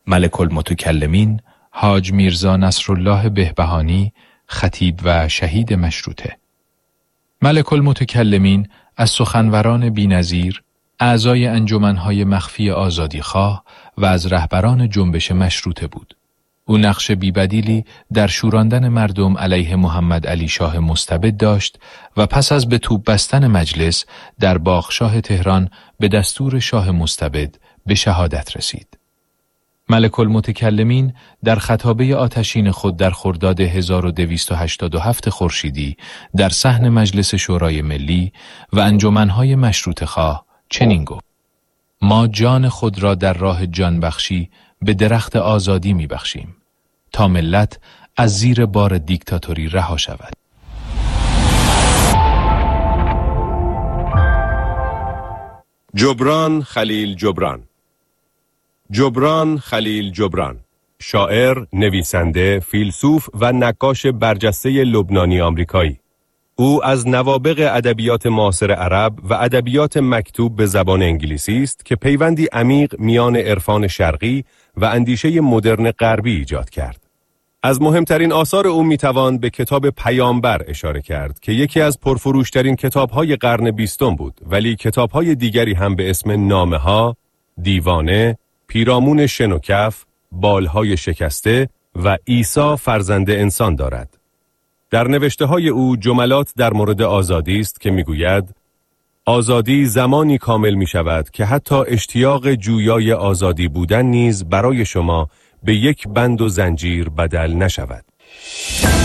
ملک المتکلمین حاج میرزا نصرالله بهبهانی، خطیب و شهید مشروطه. ملک المتکلمین از سخنوران بی‌نظیر، اعضای انجمنهای مخفی آزادیخواه و از رهبران جنبش مشروطه بود. او نقش بی‌بدیلی در شوراندن مردم علیه محمد علی شاه مستبد داشت و پس از به توپ بستن مجلس در باغشاه تهران به دستور شاه مستبد به شهادت رسید. ملک المتکلمین در خطابه آتشین خود در خرداد 1287 خورشیدی در صحن مجلس شورای ملی و انجمنهای مشروطه خواه چنین گفت: ما جان خود را در راه جانبخشی به درخت آزادی می بخشیم تا ملت از زیر بار دیکتاتوری رها شود. جبران خلیل جبران. جبران خلیل جبران، شاعر، نویسنده، فیلسوف و نقاش برجسته لبنانی آمریکایی. او از نوابغ ادبیات معاصر عرب و ادبیات مکتوب به زبان انگلیسی است که پیوندی عمیق میان عرفان شرقی و اندیشه مدرن غربی ایجاد کرد. از مهمترین آثار او میتوان به کتاب پیامبر اشاره کرد که یکی از پرفروشترین کتاب‌های قرن 20 بود، ولی کتاب‌های دیگری هم به اسم نامه‌ها، دیوانه، پیرامون شن و کف، بالهای شکسته و عیسی فرزند انسان دارد. در نوشته‌های او جملات در مورد آزادی است که میگوید: آزادی زمانی کامل می شود که حتی اشتیاق جویای آزادی بودن نیز برای شما به یک بند و زنجیر بدل نشود.